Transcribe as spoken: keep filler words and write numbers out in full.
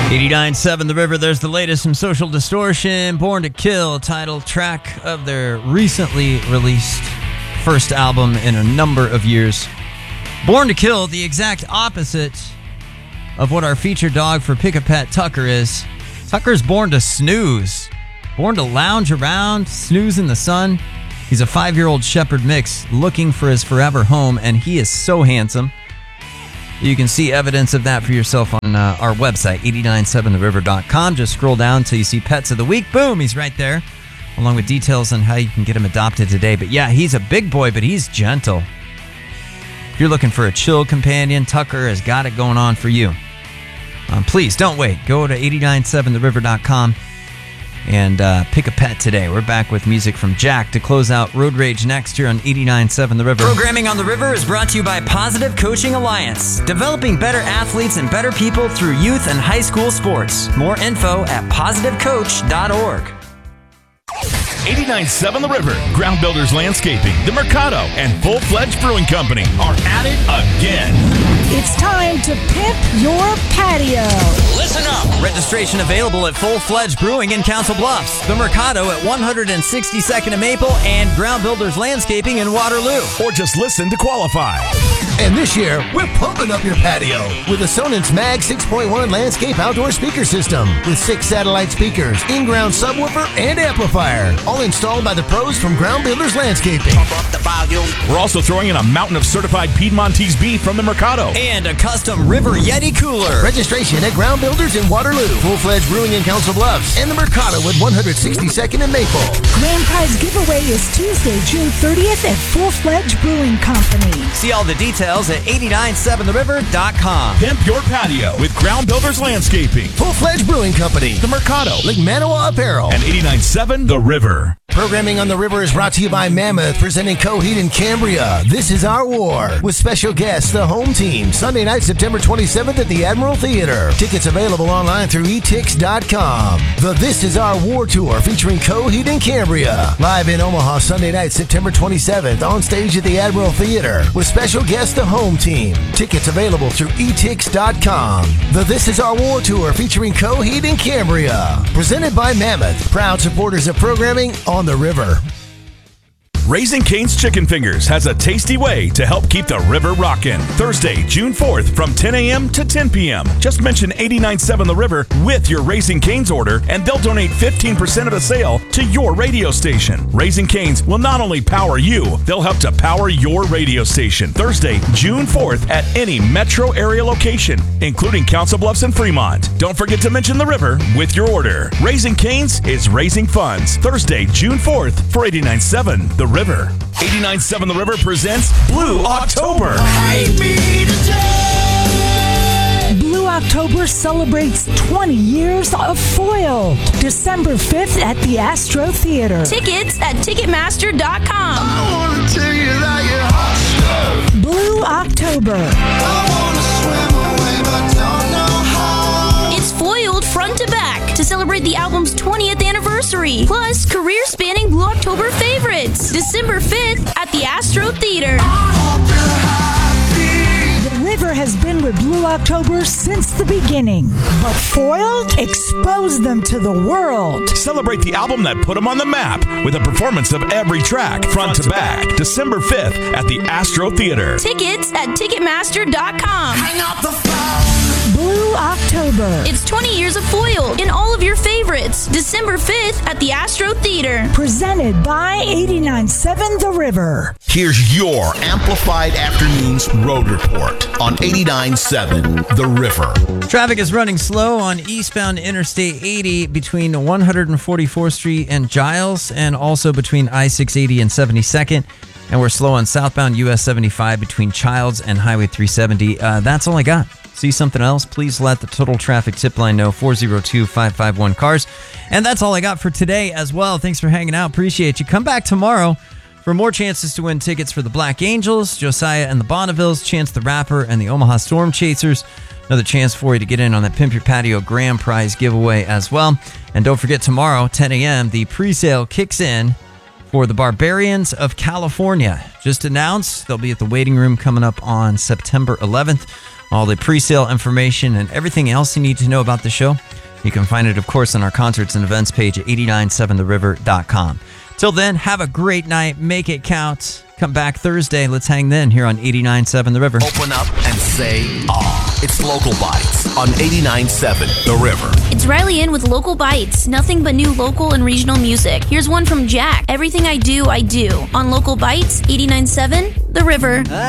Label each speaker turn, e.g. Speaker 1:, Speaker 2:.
Speaker 1: eighty-nine point seven The River, there's the latest from Social Distortion, Born to Kill, title track of their recently released first album in a number of years. Born to Kill, the exact opposite of what our featured dog for Pick a Pet, Tucker, is. Tucker's born to snooze, born to lounge around, snooze in the sun. He's a five-year-old shepherd mix looking for his forever home, and he is so handsome. You can see evidence of that for yourself on uh, our website, eight nine seven the river dot com. Just scroll down until you see Pets of the Week. Boom, he's right there, along with details on how you can get him adopted today. But yeah, he's a big boy, but he's gentle. If you're looking for a chill companion, Tucker has got it going on for you. Um, please, don't wait. Go to eight nine seven the river dot com and uh, pick a pet today. We're back with music from Jack to close out Road Rage next year on eighty-nine point seven The River.
Speaker 2: Programming on the River is brought to you by Positive Coaching Alliance, developing better athletes and better people through youth and high school sports. More info at positive coach dot org.
Speaker 3: eighty-nine point seven The River, Ground Builders Landscaping, The Mercado, and Full Fledged Brewing Company are at it again.
Speaker 4: It's time to pimp your patio.
Speaker 2: Listen up! Registration available at Full Fledged Brewing in Council Bluffs, The Mercado at one sixty-second and Maple, and Ground Builders Landscaping in Waterloo.
Speaker 3: Or just listen to qualify.
Speaker 5: And this year, we're pumping up your patio with a Sonance Mag six point one landscape outdoor speaker system with six satellite speakers, in-ground subwoofer, and amplifier, all installed by the pros from Ground Builders Landscaping.
Speaker 2: Pump up the volume.
Speaker 3: We're also throwing in a mountain of certified Piedmontese beef from The Mercado.
Speaker 2: And a custom River Yeti cooler.
Speaker 5: Registration at Ground Builders in Waterloo, Full-Fledged Brewing in Council Bluffs, and The Mercado at one sixty-second and Maple.
Speaker 4: Grand prize giveaway is Tuesday, June thirtieth at Full Fledged Brewing Company.
Speaker 2: See all the details at eight nine seven the river dot com.
Speaker 3: Pimp your patio with Ground Builders Landscaping,
Speaker 5: Full-Fledged Brewing Company,
Speaker 3: The Mercado,
Speaker 5: Lake Manawa Apparel,
Speaker 3: and eighty-nine point seven The River.
Speaker 5: Programming on the River is brought to you by Mammoth, presenting Coheed and Cambria. This is Our War, with special guests, the home team, Sunday night, September twenty-seventh at the Admiral Theater. Tickets available online through e tix dot com. The This Is Our War Tour, featuring Coheed and Cambria. Live in Omaha, Sunday night, September twenty-seventh, on stage at the Admiral Theater, with special guests, the home team. Tickets available through e tix dot com. The This Is Our War Tour, featuring Coheed and Cambria. Presented by Mammoth, proud supporters of programming on the River.
Speaker 3: Raising Cane's Chicken Fingers has a tasty way to help keep the river rockin'. Thursday, June fourth from ten a.m. to ten p.m. Just mention eighty-nine point seven The River with your Raising Cane's order, and they'll donate fifteen percent of the sale to your radio station. Raising Cane's will not only power you, they'll help to power your radio station. Thursday, June fourth at any metro area location, including Council Bluffs and Fremont. Don't forget to mention The River with your order. Raising Cane's is raising funds. Thursday, June fourth for eighty-nine point seven The River. eighty-nine point seven The River presents Blue October.
Speaker 4: Blue October celebrates twenty years of Foiled. December fifth at the Astro Theater.
Speaker 6: Tickets at ticketmaster dot com.
Speaker 7: I wanna tell you that you're hot stuff.
Speaker 4: Blue October.
Speaker 7: I wanna swim away but don't know how.
Speaker 6: It's Foiled front to back to celebrate the album's twentieth anniversary. Plus, career-spanning Blue October favorites. December fifth at the Astro Theater.
Speaker 4: The River has been with Blue October since the beginning, but Foiled exposed them to the world.
Speaker 3: Celebrate the album that put them on the map with a performance of every track, front to back. December fifth at the Astro Theater.
Speaker 6: Tickets at ticketmaster dot com.
Speaker 7: Hang up the phone.
Speaker 4: Blue October.
Speaker 6: It's twenty years of Foiled in all of your favorites. December fifth at the Astro Theater.
Speaker 4: Presented by eighty-nine point seven The River.
Speaker 8: Here's your Amplified Afternoons Road Report on eighty-nine point seven The River.
Speaker 1: Traffic is running slow on eastbound Interstate eighty between one forty-fourth Street and Giles, and also between I six eighty and seventy-second. And we're slow on southbound U S seventy-five between Childs and Highway three seventy. Uh, that's all I got. See something else? Please let the Total Traffic Tip Line know, four oh two, five five one, C A R S. And that's all I got for today as well. Thanks for hanging out. Appreciate you. Come back tomorrow for more chances to win tickets for the Black Angels, Josiah and the Bonnevilles, Chance the Rapper, and the Omaha Storm Chasers. Another chance for you to get in on that Pimp Your Patio grand prize giveaway as well. And don't forget, tomorrow, ten a.m., the pre-sale kicks in for the Barbarians of California. Just announced, they'll be at the waiting room coming up on September eleventh. all the pre-sale information, and everything else you need to know about the show. You can find it, of course, on our concerts and events page at eight nine seven the river dot com. Till then, have a great night. Make it count. Come back Thursday. Let's hang then here on eighty-nine point seven The River.
Speaker 8: Open up and say, ah. It's Local Bites on eighty-nine point seven The River.
Speaker 6: It's Riley in with Local Bites. Nothing but new local and regional music. Here's one from Jack. Everything I do, I do. On Local Bites, eighty-nine point seven The River.